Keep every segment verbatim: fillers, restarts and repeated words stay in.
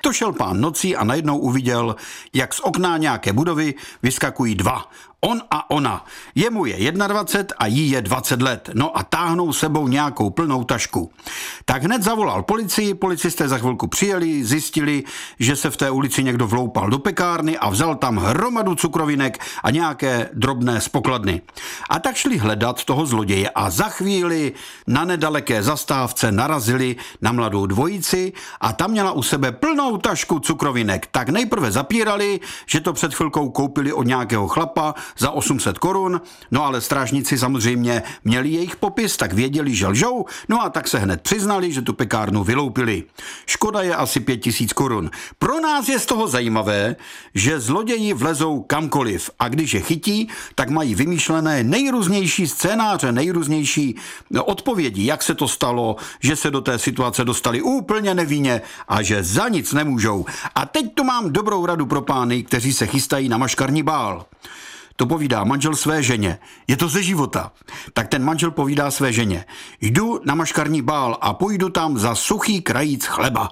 To šel pán nocí a najednou uviděl, jak z okna nějaké budovy vyskakují dva. On a ona. Jemu je dvacet jedna a jí je dvacet let. No a táhnou sebou nějakou plnou tašku. Tak hned zavolal policii, policisté za chvilku přijeli, zjistili, že se v té ulici někdo vloupal do pekárny a vzal tam hromadu cukrovinek a nějaké drobné z pokladny. A tak šli hledat toho zloděje a za chvíli na nedaleké zastávce narazili na mladou dvojici a ta měla u sebe plnou tašku cukrovinek. Tak nejprve zapírali, že to před chvilkou koupili od nějakého chlapa za osm set korun, no ale strážníci samozřejmě měli jejich popis, tak věděli, že lžou, no a tak se hned přiznali, že tu pekárnu vyloupili. Škoda je asi pět tisíc korun. Pro nás je z toho zajímavé, že zloději vlezou kamkoliv a když je chytí, tak mají vymýšlené nejrůznější scénáře, nejrůznější odpovědi, jak se to stalo, že se do té situace dostali úplně nevinně a že za nic nemůžou. A teď tu mám dobrou radu pro pány, kteří se chystají na maškarní bál. To povídá manžel své ženě. Je to ze života. Tak ten manžel povídá své ženě. Jdu na maškarní bál a půjdu tam za suchý krajíc chleba.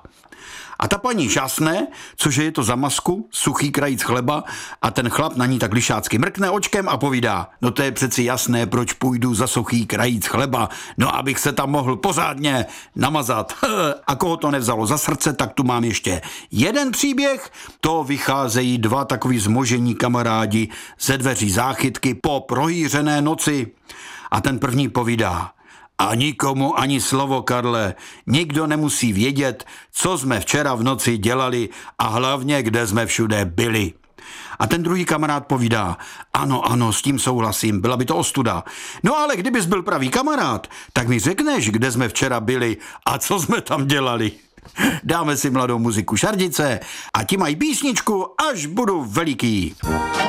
A ta paní žasne, cože je to za masku, suchý krajíc chleba, a ten chlap na ní tak lišácky mrkne očkem a povídá, no to je přeci jasné, proč půjdu za suchý krajíc chleba, no abych se tam mohl pořádně namazat. A koho to nevzalo za srdce, tak tu mám ještě jeden příběh, to vycházejí dva takový zmožení kamarádi ze dveří záchytky po prohýřené noci. A ten první povídá, a nikomu ani slovo, Karle, nikdo nemusí vědět, co jsme včera v noci dělali a hlavně, kde jsme všude byli. A ten druhý kamarád povídá, ano, ano, s tím souhlasím, byla by to ostuda. No ale kdybys byl pravý kamarád, tak mi řekneš, kde jsme včera byli a co jsme tam dělali. Dáme si mladou muziku Šardice a ti mají písničku Až budu veliký.